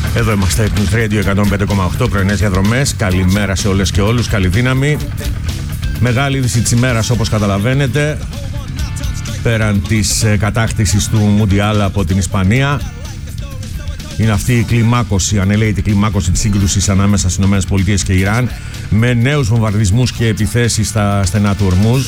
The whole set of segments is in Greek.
Εδώ είμαστε, News Radio 105,8, πρωινές διαδρομές. Καλημέρα σε όλες και όλους, καλή δύναμη. Μεγάλη είδηση της ημέρας, όπως καταλαβαίνετε, πέραν της κατάκτησης του Μουντιάλ από την Ισπανία, είναι αυτή η κλιμάκωση, ανελαίητη κλιμάκωση της σύγκρουσης ανάμεσα στις ΗΠΑ και Ιράν, με νέους βομβαρδισμούς και επιθέσεις στα στενά του Ορμούζ.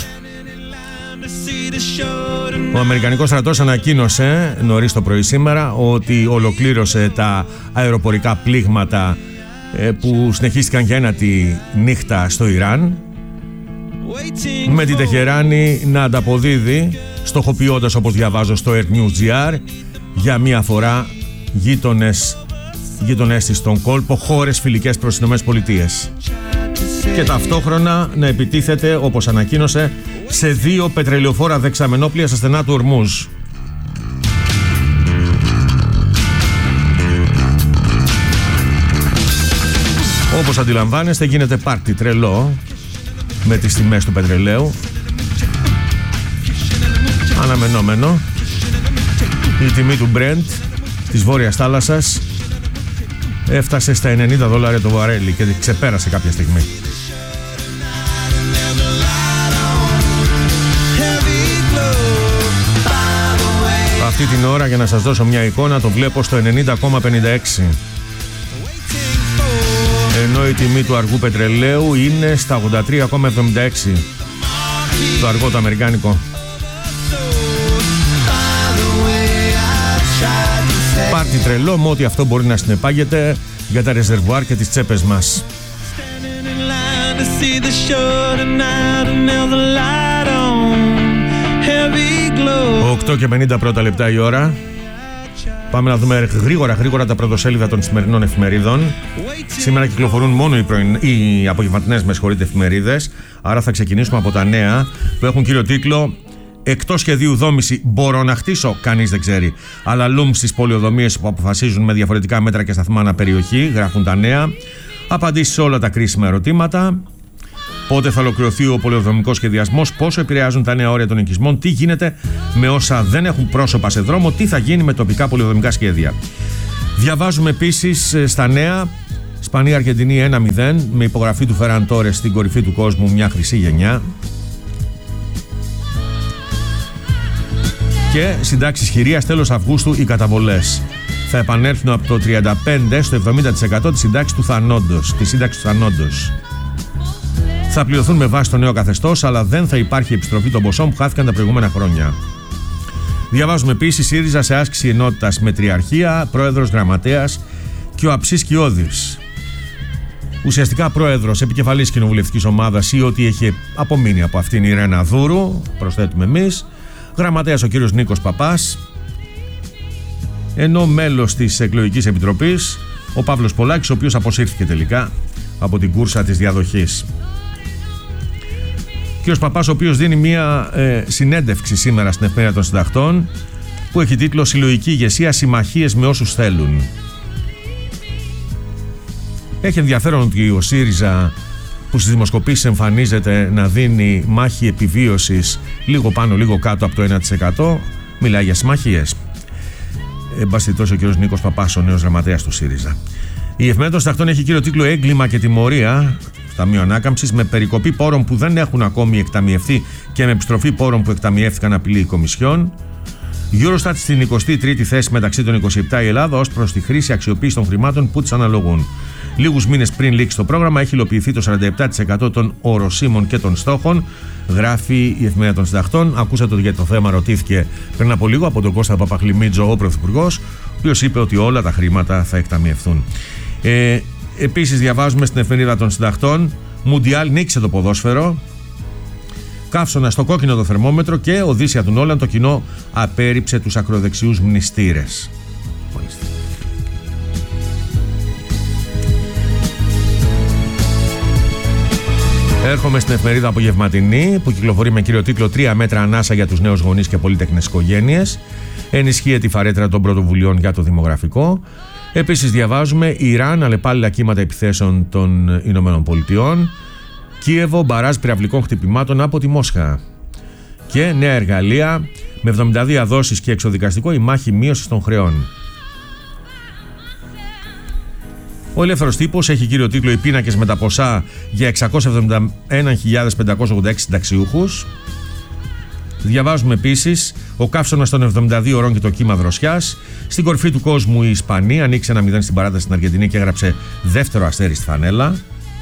Ο Αμερικανικός στρατός ανακοίνωσε νωρίς το πρωί σήμερα ότι ολοκλήρωσε τα αεροπορικά πλήγματα που συνεχίστηκαν για ένατη νύχτα στο Ιράν, με την Τεχεράνη να ανταποδίδει, στοχοποιώντας, όπως διαβάζω στο Air News GR, για μία φορά γείτονες της στον κόλπο, χώρες φιλικές προς τις ΗΠΑ, και ταυτόχρονα να επιτίθεται, όπως ανακοίνωσε, σε 2 πετρελαιοφόρα δεξαμενόπλια στα στενά του Ορμούζ. Όπως αντιλαμβάνεστε, γίνεται πάρτι τρελό με τις τιμές του πετρελαίου. Αναμενόμενο, η τιμή του Brent της Βόρειας Θάλασσας έφτασε στα $90 το βαρέλι και ξεπέρασε κάποια στιγμή. Αυτή την ώρα, για να σας δώσω μια εικόνα, το βλέπω στο 90,56, ενώ η τιμή του αργού πετρελαίου είναι στα 83,76, το αργό το αμερικάνικο. Πάρτι τρελό, με ό,τι αυτό μπορεί να συνεπάγεται για τα ρεζερβουάρ και τις τσέπες μας. 8 και 50 πρώτα λεπτά η ώρα. Πάμε να δούμε γρήγορα τα πρωτοσέλιδα των σημερινών εφημερίδων. Σήμερα κυκλοφορούν μόνο οι απογευματινές εφημερίδες, άρα θα ξεκινήσουμε από τα νέα που έχουν κύριο τίτλο «Εκτός σχεδίου δόμηση μπορώ να χτίσω, κανείς δεν ξέρει. Αλλά λουμ στις πολεοδομίες που αποφασίζουν με διαφορετικά μέτρα και σταθμά αναπεριοχή», γράφουν τα νέα. Απαντήσεις σε όλα τα κρίσιμα ερωτήματα. Πότε θα ολοκληρωθεί ο πολεοδομικός σχεδιασμός, πόσο επηρεάζουν τα νέα όρια των οικισμών, τι γίνεται με όσα δεν έχουν πρόσωπα σε δρόμο, τι θα γίνει με τοπικά πολεοδομικά σχέδια. Διαβάζουμε επίσης στα νέα Ισπανία-Αργεντινή 1-0, με υπογραφή του Φεράν Τόρες στην κορυφή του κόσμου, μια χρυσή γενιά. Και συντάξεις χειρίας, τέλος Αυγούστου οι καταβολές θα επανέλθουν από το 35% στο 70% της σύνταξης του θανόντος. Θα πληρωθούν με βάση το νέο καθεστώς, αλλά δεν θα υπάρχει επιστροφή των ποσών που χάθηκαν τα προηγούμενα χρόνια. Διαβάζουμε επίσης ΣΥΡΙΖΑ σε άσκηση ενότητας με τριαρχία, πρόεδρος, γραμματέας και ο Αψής Κιώδης. Ουσιαστικά πρόεδρος επικεφαλής κοινοβουλευτικής ομάδας, ή ό,τι έχει απομείνει από αυτήν, η Ρένα Δούρου, προσθέτουμε εμείς. Γραμματέας ο κύριος Νίκος Παπάς, ενώ μέλος της εκλογικής επιτροπής ο Παύλος Πολάκης, ο οποίος αποσύρθηκε τελικά από την κούρσα της διαδοχής. Ο κύριος Παπάς, ο οποίος δίνει μια συνέντευξη σήμερα στην Εφημερίδα των Συντακτών που έχει τίτλο «Συλλογική ηγεσία, συμμαχίες με όσους θέλουν». Έχει ενδιαφέρον ότι ο ΣΥΡΙΖΑ, που στις δημοσκοπήσεις εμφανίζεται να δίνει μάχη επιβίωσης λίγο πάνω λίγο κάτω από το 1%, μιλάει για συμμαχίες. Εν πάση περιπτώσει, ο κύριος Νίκος Παπάς, ο νέος γραμματέας του ΣΥΡΙΖΑ. Η Εφημερίδα των Συντακτών έχει κύριο τίτλο «Έγκλημα και τιμωρία στο Ταμείο Ανάκαμψης, με περικοπή πόρων που δεν έχουν ακόμη εκταμιευθεί και με επιστροφή πόρων που εκταμιεύτηκαν, απειλή η Κομισιόν». Eurostat στην 23η θέση μεταξύ των 27 η Ελλάδα ως προς τη χρήση αξιοποίηση των χρημάτων που της αναλογούν. Λίγους μήνες πριν λήξει το πρόγραμμα, έχει υλοποιηθεί το 47% των οροσίμων και των στόχων, γράφει η Εφημερίδα των Συντακτών. Ακούσατε ότι για το θέμα ρωτήθηκε πριν από λίγο από τον Κώστα Παπαχλημίτζο, ο Πρωθυπουργός, ο οποίος είπε ότι όλα τα χρήματα θα εκταμιευθούν. Επίσης, διαβάζουμε στην Εφημερίδα των Συντακτών, Μουντιάλ νίκησε το ποδόσφαιρο. Καύσωνα στο κόκκινο το θερμόμετρο και Οδύσσια του Νόλαν, το κοινό απέρριψε τους ακροδεξιούς μνηστήρες. Έρχομαι στην Εφημερίδα Απογευματινή που κυκλοφορεί με κύριο τίτλο «3 μέτρα ανάσα για τους νέους γονείς και πολύτεκνες οικογένειες». Ενισχύεται η φαρέτρα των πρωτοβουλειών για το δημογραφικό. Επίσης διαβάζουμε Ιράν, αλλεπάλληλα κύματα επιθέσεων των Ηνωμένων Πολιτειών. Κίεβο, μπαράζ πυραυλικών χτυπημάτων από τη Μόσχα. Και νέα εργαλεία, με 72 δόσεις και εξοδικαστικό, η μάχη μείωσης των χρεών. Ο Ελεύθερος Τύπος έχει κύριο τίτλο «Οι πίνακες με τα ποσά για 671.586 συνταξιούχους». Διαβάζουμε επίσης «Ο καύσωνας των 72 ωρών και το κύμα δροσιάς». Στην κορυφή του κόσμου η Ισπανία ανοίξει 1-0 στην παράταση στην Αργεντινή και έγραψε δεύτερο αστέρι στη φανέλα.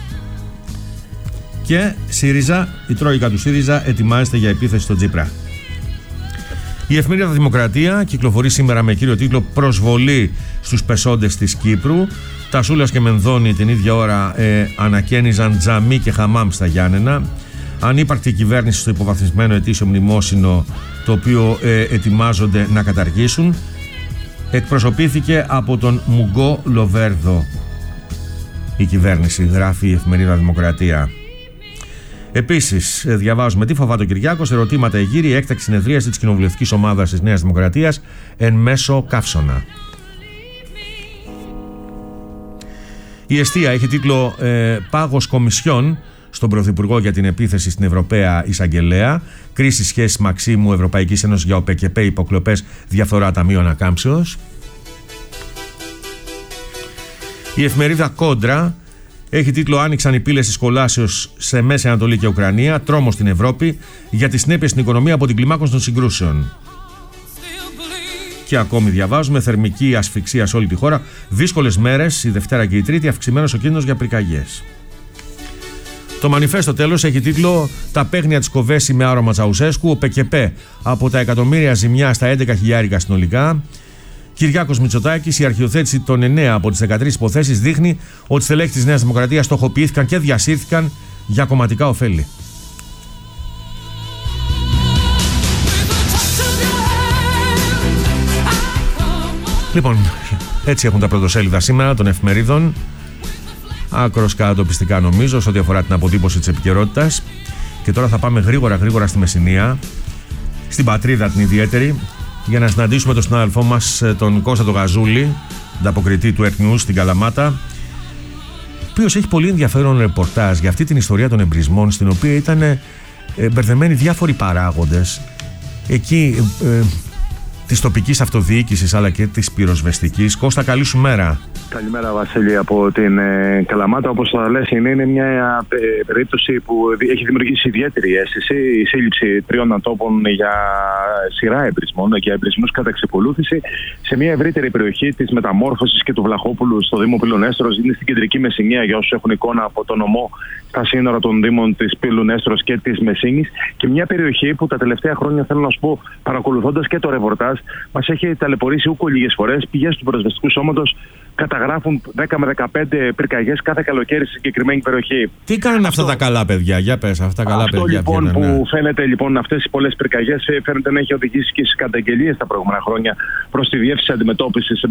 Και ΣΥΡΙΖΑ, η τρόικα του ΣΥΡΙΖΑ ετοιμάζεται για επίθεση στο Τσίπρα. Η εφημερίδα Δημοκρατία κυκλοφορεί σήμερα με κύριο τίτλο «Προσβολή στους πεσόντες της Κύπρου». Τασούλας και Μενδώνη την ίδια ώρα ανακαίνιζαν τζαμί και χαμάμ στα Γιάννενα. Ανύπαρκτη κυβέρνηση στο υποβαθμισμένο ετήσιο μνημόσυνο, το οποίο ετοιμάζονται να καταργήσουν. Εκπροσωπήθηκε από τον Μουγκό Λοβέρδο η κυβέρνηση, γράφει η εφημερίδα Δημοκρατία. Επίσης, διαβάζουμε τι φοβάται ο Κυριάκος, ερωτήματα εγείρει, έκτακτη συνεδρίαση της κοινοβουλευτικής ομάδας της Νέας Δημοκρατίας εν μέσω καύσωνα. Η Εστία έχει τίτλο «Πάγος Κομισιόν στον Πρωθυπουργό για την επίθεση στην Ευρωπαία Εισαγγελέα. Κρίση σχέσης Μαξίμου Ευρωπαϊκής Ένωσης για ΟΠΕΚΕΠΕ, υποκλοπές, διαφθορά, ταμείο ανακάμψεως». Η εφημερίδα Κόντρα έχει τίτλο «Άνοιξαν οι πύλες της κολάσεως σε Μέση Ανατολή και Ουκρανία. Τρόμος στην Ευρώπη για τις συνέπειες στην οικονομία από την κλιμάκωση των συγκρούσεων». Και ακόμη διαβάζουμε «Θερμική ασφυξία σε όλη τη χώρα. Δύσκολες μέρες η Δευτέρα και η Τρίτη. Αυξημένος ο κίνδυνος για πυρκαγιές». Το μανιφέστο τέλος έχει τίτλο «Τα παίγνια της Κοβέση με άρωμα Τσαουσέσκου. Ο ΠΚΠ από τα εκατομμύρια ζημιά στα 11.000 συνολικά». Κυριάκος Μητσοτάκης, η αρχιοθέτηση των 9 από τις 13 υποθέσεις δείχνει ότι στελέχοι της Νέας Δημοκρατίας στοχοποιήθηκαν και διασύρθηκαν για κομματικά ωφέλη. Λοιπόν, έτσι έχουν τα πρωτοσέλιδα σήμερα των εφημερίδων. Άκρος κατατοπιστικά νομίζω σε ό,τι αφορά την αποτύπωση της επικαιρότητας. Και τώρα θα πάμε γρήγορα στη Μεσσηνία, στην πατρίδα την ιδιαίτερη, για να συναντήσουμε τον συνάδελφό μας, τον Κώστα τον Γαζούλη, ανταποκριτή του Earth News στην Καλαμάτα, ο οποίος έχει πολύ ενδιαφέρον ρεπορτάζ για αυτή την ιστορία των εμπρισμών, στην οποία ήταν μπερδεμένοι διάφοροι παράγοντες εκεί της τοπικής αυτοδιοίκησης αλλά και της πυροσβεστικής. Κώστα, καλή σου μέρα. Καλημέρα, Βασίλη, από την Καλαμάτα. Όπως θα λες, είναι μια περίπτωση που έχει δημιουργήσει ιδιαίτερη αίσθηση. Η σύλληψη 3 ατόμων για σειρά εμπρισμών, για εμπρισμούς κατά εξεκολούθηση, σε μια ευρύτερη περιοχή της Μεταμόρφωσης και του Βλαχόπουλου στο Δήμο Πύλου-Νέστρος. Είναι στην κεντρική Μεσσηνία, για όσους έχουν εικόνα από τον νομό, στα σύνορα των Δήμων της Πύλου-Νέστρος και της Μεσσήνης. Και μια περιοχή που τα τελευταία χρόνια, θέλω να σου πω, παρακολουθώντας και το ρεπορτάζ, μας έχει ταλαιπωρήσει ούκο λίγες φορές. Πηγές του πυροσβεστικού σώματος καταγράφουν 10 με 15 πυρκαγιές κάθε καλοκαίρι στη συγκεκριμένη περιοχή. Τι κάνουν αυτά τα καλά παιδιά, για πες, αυτά τα καλά αυτό παιδιά. Λοιπόν ποιάνε, που φαίνεται λοιπόν αυτές οι πολλές πυρκαγιές φαίνεται να έχει οδηγήσει και στις καταγγελίες τα προηγούμενα χρόνια προς τη Διεύθυνση Αντιμετώπισης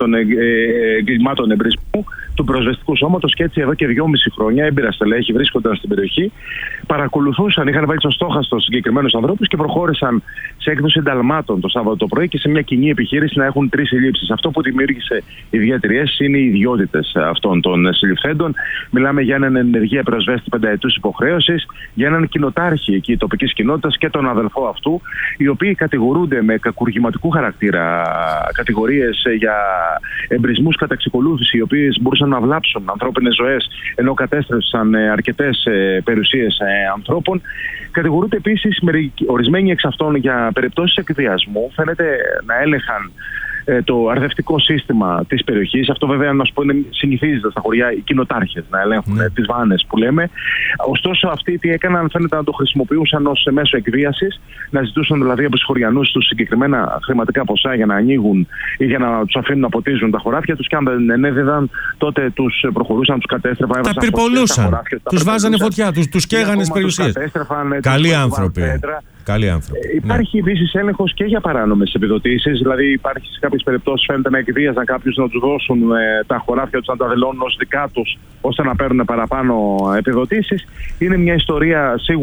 Εγκλημάτων Εμπρισμού του Πυροσβεστικού Σώματος, και έτσι εδώ και 2,5 χρόνια έμπειρα στελέχη βρίσκονταν στην περιοχή, παρακολουθούσαν, είχαν βάλει στο στόχαστο συγκεκριμένους ανθρώπους και προχώρησαν σε έκδοση ενταλμάτων το Σάββατο το πρωί και σε μια κοινή επιχείρηση να έχουν 3 συλλήψεις. Αυτό που δημιούργησε ιδιαίτερη αίσθηση είναι οι ιδιότητες αυτών των συλληφθέντων. Μιλάμε για έναν ενεργεία πυροσβέστη 5ετούς υποχρέωσης, για έναν κοινοτάρχη εκεί τοπικής κοινότητας και τον αδελφό αυτού, οι οποίοι κατηγορούνται με κακουργηματικού χαρακτήρα κατηγορίες για εμπρισμούς κατά εξεκολούθηση, οι οποίες μπορούσαν να βλάψουν ανθρώπινες ζωές ενώ κατέστρεψαν αρκετές περιουσίες ανθρώπων. Κατηγορούνται επίσης ορισμένοι εξ αυτών για περιπτώσεις εκβιασμού. Φαίνεται να έλεγχαν το αρδευτικό σύστημα της περιοχής. Αυτό βέβαια, να σου πω, συνηθίζεται στα χωριά οι κοινοτάρχες να ελέγχουν τις βάνες που λέμε. Ωστόσο, αυτοί τι έκαναν, φαίνεται να το χρησιμοποιούσαν ως μέσο εκβίασης, να ζητούσαν δηλαδή από τους χωριανούς τους συγκεκριμένα χρηματικά ποσά για να ανοίγουν ή για να τους αφήνουν να ποτίζουν τα χωράφια τους, και αν δεν ενέδιδαν, τότε τους προχωρούσαν, τους κατέστρεφαν. Τα πυρπολούσαν, τους βάζανε φωτιά, τους καίγανε τις περιουσίες. Καλοί άνθρωποι. Καλοί άνθρωποι. Υπάρχει επίσης έλεγχος και για παράνομες επιδοτήσεις. Δηλαδή, υπάρχει σε κάποιες περιπτώσεις φαίνεται να εκβίαζαν κάποιους να τους δώσουν τα χωράφια τους, να τα δηλώνουν ως δικά τους, ώστε να παίρνουν παραπάνω επιδοτήσεις. Είναι μια ιστορία σίγουρα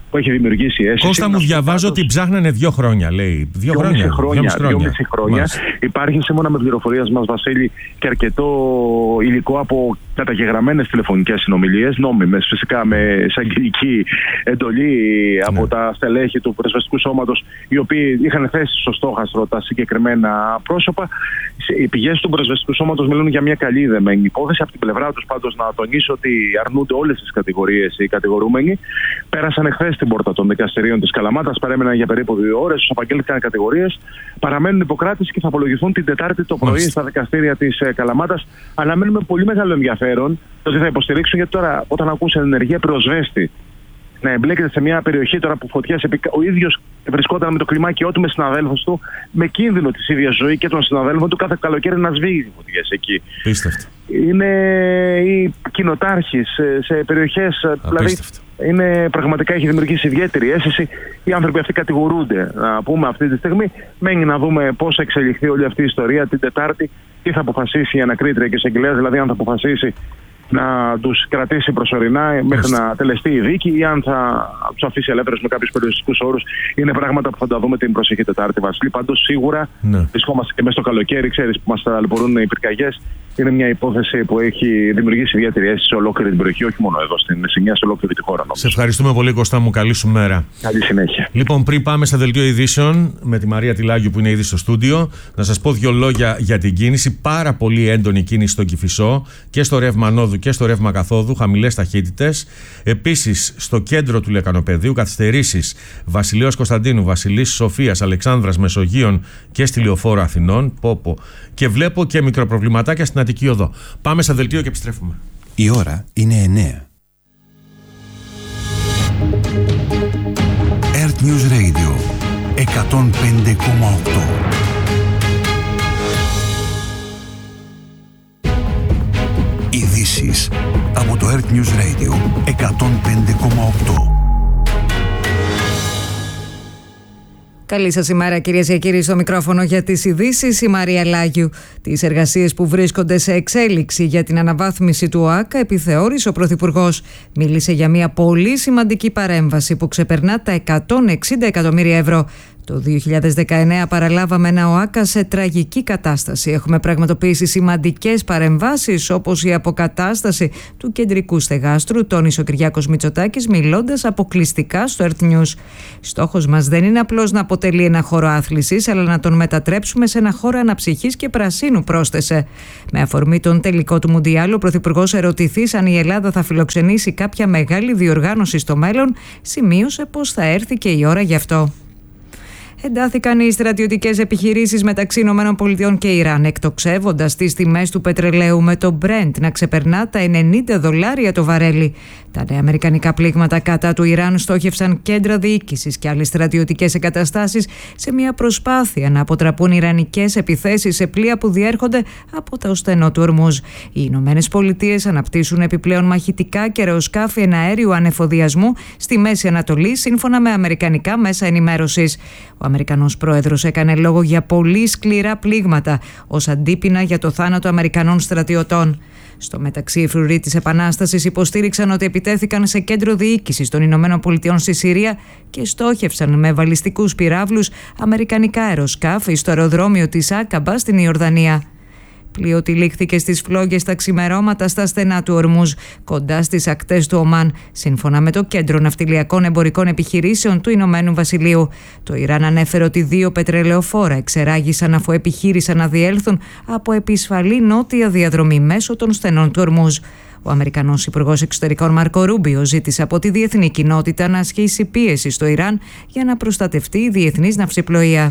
που έχει δημιουργήσει η αίσθηση. Κώστα μου, διαβάζω ότι ψάχνανε 2 χρόνια, λέει. 2,5 χρόνια. Υπάρχει σύμφωνα με πληροφορίες μας, Βασίλη, και αρκετό υλικό από καταγεγραμμένες τηλεφωνικές συνομιλίες, νόμιμες φυσικά, με εισαγγελική εντολή από τα στελέχη του Πρεσβευτικού Σώματος, οι οποίοι είχαν θέσει στο στόχαστρο τα συγκεκριμένα πρόσωπα. Οι πηγές του Πρεσβευτικού Σώματος μιλούν για μια καλή δεμένη υπόθεση. Από την πλευρά τους, πάντως, να τονίσω ότι αρνούνται όλες τις κατηγορίες οι κατηγορούμενοι. Πέρασαν εχθές στην πόρτα των δικαστηρίων της Καλαμάτας, παρέμειναν για περίπου 2 ώρες, τους απαγγέλθηκαν κατηγορίες, παραμένουν υποκράτηση και θα απολογηθούν την Τετάρτη το πρωί στα δικαστήρια της Καλαμάτας. Αλλά μένουμε πολύ μεγάλο ενδιαφέρον το ότι θα υποστηρίξουν, γιατί τώρα, όταν ακούσαν ενεργεία πυροσβέστη να εμπλέκεται σε μια περιοχή τώρα που φωτιές, ο ίδιος βρισκόταν με το κλιμάκι ό,τι με συναδέλφους του, με κίνδυνο της ίδιας ζωή και των συναδέλφων του κάθε καλοκαίρι να σβήγει οι φωτιές εκεί. Πίστευτο. Είναι οι κοινοτάρχεις σε περιοχές, δηλαδή είναι, πραγματικά έχει δημιουργήσει ιδιαίτερη αίσθηση. Οι άνθρωποι αυτοί κατηγορούνται, να πούμε, αυτή τη στιγμή. Μένει να δούμε πώς θα εξελιχθεί όλη αυτή η ιστορία την Τετάρτη, τι θα αποφασίσει η ανακρίτρια και η εισαγγελέας, δηλαδή αν θα αποφασίσει να τους κρατήσει προσωρινά μέχρι να τελεστεί η δίκη ή αν θα τους αφήσει ελεύθερους με κάποιους περιοριστικούς όρους. Είναι πράγματα που θα τα δούμε την προσεχή Τετάρτη, Βασίλη. Πάντως σίγουρα βρισκόμαστε και μέσα στο καλοκαίρι, ξέρεις, που μας ταλαιπωρούν οι πυρκαγιές. Είναι μια υπόθεση που έχει δημιουργήσει ιδιαίτερη αίσθηση σε ολόκληρη την περιοχή, όχι μόνο εδώ στην Μεσσηνία, σε ολόκληρη τη χώρα. Σε ευχαριστούμε πολύ, Κώστα μου. Καλή σου μέρα. Καλή συνέχεια. Λοιπόν, πριν πάμε στα δελτίο ειδήσεων με τη Μαρία Τιλάγιου που είναι ήδη στο στούντιο, να σας πω 2 λόγια για την κίνηση. Πάρα πολύ έντονη κίνηση στο Κηφισό και στο ρεύμα ανόδου και στο ρεύμα καθόδου, χαμηλές ταχύτητες. Επίσης, στο κέντρο του Λεκανοπεδίου, καθυστερήσεις Βασιλέως Κωνσταντίνου, Βασιλής Σοφίας, Αλεξάνδρας, Μεσογείων και στη Λεωφόρο Αθηνών. Και βλέπω και μικροπροβληματάκια στην Αττική Οδό. Πάμε στα δελτίο και επιστρέφουμε. Η ώρα είναι 9. Earth News Radio 105,8. Ειδήσεις από το Earth News Radio 105,8. Καλή σας ημέρα, κυρίες και κύριοι, στο μικρόφωνο για τις ειδήσεις η Μαρία Λάγιου. Τις εργασίες που βρίσκονται σε εξέλιξη για την αναβάθμιση του ΟΑΚΑ επιθεώρησε ο Πρωθυπουργός. Μίλησε για μια πολύ σημαντική παρέμβαση που ξεπερνά τα 160 εκατομμύρια ευρώ. Το 2019 παραλάβαμε ένα ΟΑΚΑ σε τραγική κατάσταση. Έχουμε πραγματοποιήσει σημαντικές παρεμβάσεις, όπως η αποκατάσταση του κεντρικού στεγάστρου, τόνισε ο Κυριάκος Μητσοτάκης, μιλώντας αποκλειστικά στο Earth News. Στόχος μας δεν είναι απλώς να αποτελεί ένα χώρο άθλησης, αλλά να τον μετατρέψουμε σε ένα χώρο αναψυχής και πρασίνου, πρόσθεσε. Με αφορμή τον τελικό του Μουντιάλ, ο Πρωθυπουργός ερωτηθείς αν η Ελλάδα θα φιλοξενήσει κάποια μεγάλη διοργάνωση στο μέλλον, σημείωσε πως θα έρθει και η ώρα γι' αυτό. Εντάθηκαν οι στρατιωτικές επιχειρήσεις μεταξύ ΗΠΑ και Ιράν, εκτοξεύοντας τις τιμές του πετρελαίου με το Brent να ξεπερνά τα $90 το βαρέλι. Τα νέα αμερικανικά πλήγματα κατά του Ιράν στόχευσαν κέντρα διοίκησης και άλλες στρατιωτικές εγκαταστάσεις σε μια προσπάθεια να αποτραπούν ιρανικές επιθέσεις σε πλοία που διέρχονται από το στενό του Ορμούζ. Οι Ηνωμένες Πολιτείες αναπτύσσουν επιπλέον μαχητικά και αεροσκάφη εναέριου ανεφοδιασμού στη Μέση Ανατολή, σύμφωνα με αμερικανικά μέσα ενημέρωσης. Ο Αμερικανός πρόεδρος έκανε λόγο για πολύ σκληρά πλήγματα ως αντίπεινα για το θάνατο Αμερικανών στρατιωτών. Στο μεταξύ, οι φρουροί της Επανάστασης υποστήριξαν ότι επιτέθηκαν σε κέντρο διοίκησης των Ηνωμένων Πολιτειών στη Συρία και στόχευσαν με βαλιστικούς πυράβλους αμερικανικά αεροσκάφη στο αεροδρόμιο της Άκαμπα στην Ιορδανία. Πλοίο τυλίχθηκε στις φλόγες τα ξημερώματα στα στενά του Ορμούζ, κοντά στις ακτές του Ομάν, σύμφωνα με το Κέντρο Ναυτιλιακών Εμπορικών Επιχειρήσεων του Ηνωμένου Βασιλείου. Το Ιράν ανέφερε ότι 2 πετρελαιοφόρα εξεράγησαν αφού επιχείρησαν να διέλθουν από επισφαλή νότια διαδρομή μέσω των στενών του Ορμούζ. Ο Αμερικανός Υπουργός Εξωτερικών Μάρκο Ρούμπιο ζήτησε από τη διεθνή κοινότητα να ασκήσει πίεση στο Ιράν για να προστατευτεί η διεθνής ναυσιπλοεία.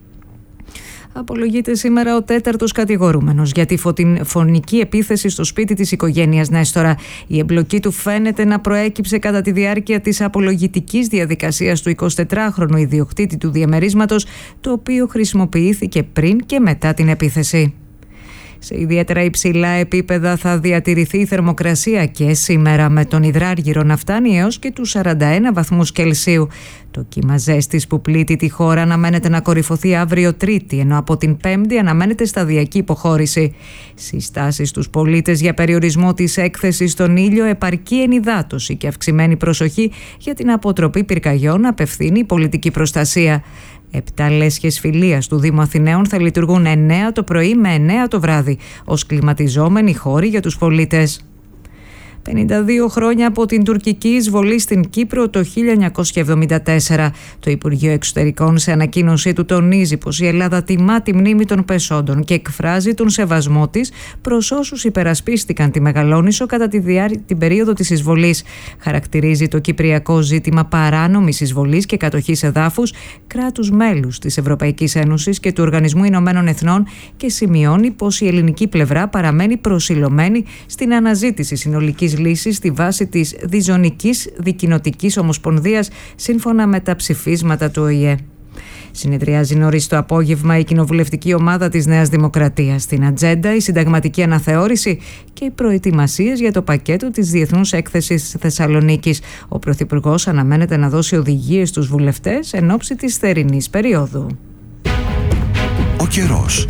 Απολογείται σήμερα ο 4ος κατηγορούμενος για τη φωνική επίθεση στο σπίτι της οικογένειας Νέστορα. Η εμπλοκή του φαίνεται να προέκυψε κατά τη διάρκεια της απολογητικής διαδικασίας του 24χρονου ιδιοκτήτη του διαμερίσματος, το οποίο χρησιμοποιήθηκε πριν και μετά την επίθεση. Σε ιδιαίτερα υψηλά επίπεδα θα διατηρηθεί η θερμοκρασία και σήμερα, με τον υδράργυρο να φτάνει έως και τους 41 βαθμούς Κελσίου. Το κύμα ζέστης που πλήττει τη χώρα αναμένεται να κορυφωθεί αύριο Τρίτη, ενώ από την Πέμπτη αναμένεται σταδιακή υποχώρηση. Συστάσεις στους πολίτες για περιορισμό της έκθεσης στον ήλιο, επαρκή ενυδάτωση και αυξημένη προσοχή για την αποτροπή πυρκαγιών απευθύνει η πολιτική προστασία. 7 λέσχες φιλίας του Δήμου Αθηναίων θα λειτουργούν 9 το πρωί με 9 το βράδυ ως κλιματιζόμενοι χώροι για τους πολίτες. 52 χρόνια από την τουρκική εισβολή στην Κύπρο το 1974. Το Υπουργείο Εξωτερικών σε ανακοίνωσή του τονίζει πως η Ελλάδα τιμά τη μνήμη των πεσόντων και εκφράζει τον σεβασμό της προς όσους υπερασπίστηκαν τη Μεγαλόνισσο κατά την περίοδο της εισβολής. Χαρακτηρίζει το κυπριακό ζήτημα παράνομης εισβολής και κατοχής εδάφους κράτους μέλους της Ευρωπαϊκής Ένωσης και του Οργανισμού Ηνωμένων Εθνών και σημειώνει πως η ελληνική πλευρά παραμένει προσιλωμένη στην αναζήτηση συνολικής λύσης στη βάση της διζωνικής δικοινοτικής ομοσπονδίας σύμφωνα με τα ψηφίσματα του ΟΗΕ. Συνεδριάζει νωρίς το απόγευμα η κοινοβουλευτική ομάδα της Νέας Δημοκρατίας. Στην ατζέντα η συνταγματική αναθεώρηση και οι προετοιμασίες για το πακέτο της Διεθνούς Έκθεσης Θεσσαλονίκης. Ο Πρωθυπουργός αναμένεται να δώσει οδηγίες στους βουλευτές εν ώψη της θερινής περίοδου. Ο καιρός.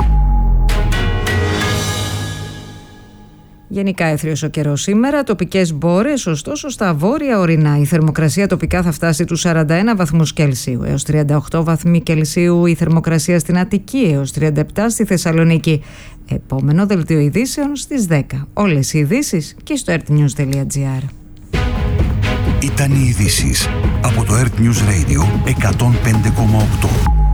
Γενικά έθριος ο καιρός σήμερα, τοπικές μπόρες, ωστόσο στα βόρεια ορεινά. Η θερμοκρασία τοπικά θα φτάσει τους 41 βαθμούς Κελσίου έως 38 βαθμοί Κελσίου η θερμοκρασία στην Αττική, έως 37 στη Θεσσαλονίκη. Επόμενο δελτίο ειδήσεων στις 10. Όλες οι ειδήσεις και στο earthnews.gr. Ήταν οι ειδήσεις από το Earth News Radio 105,8.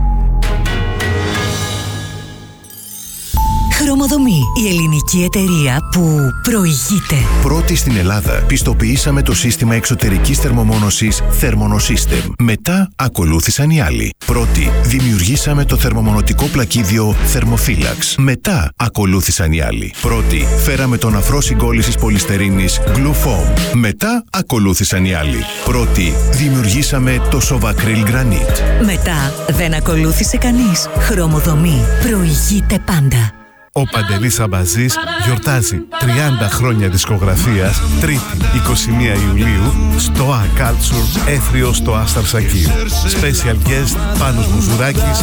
Χρωμοδομή, η ελληνική εταιρεία που προηγείται. Πρώτη στην Ελλάδα πιστοποιήσαμε το σύστημα εξωτερικής θερμομόνωσης Thermonosystem. Μετά ακολούθησαν οι άλλοι. Πρώτη δημιουργήσαμε το θερμομονωτικό πλακίδιο Thermophilax. Μετά ακολούθησαν οι άλλοι. Πρώτη φέραμε τον αφρό συγκόλλησης πολυστερίνης Glufoam. Μετά ακολούθησαν οι άλλοι. Πρώτη δημιουργήσαμε το Sovacryl Granite. Μετά δεν ακολούθησε κανείς. Χρωμοδομή προηγείται πάντα. Ο Παντελής Αμπαζής γιορτάζει 30 χρόνια δισκογραφίας, Τρίτη 21 Ιουλίου στο A Culture, Έθριο στο Άσταρ Σακίου. Special guest Πάνος Μουζουράκης,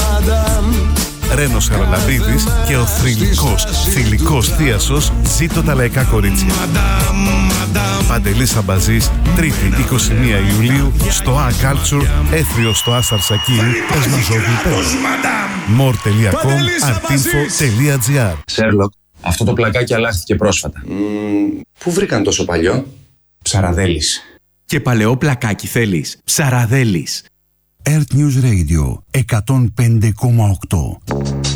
Ρένος Χαραλαμπίδης και ο θηλυκός θίασος Ζήτω τα λαϊκά κορίτσια. Παντελής Αμπαζής, Τρίτη 21 Ιουλίου στο A Culture, Έθριο στο Άσταρ Σακίου, Εσμαζόγλου Πέλος. more.com.artinfo.gr. Σέρλοκ, αυτό το πλακάκι αλλάχθηκε πρόσφατα. Πού βρήκαν τόσο παλιό? Ψαραδέλης. Και παλαιό πλακάκι θέλεις? Ψαραδέλης. Earth News Radio 105,8.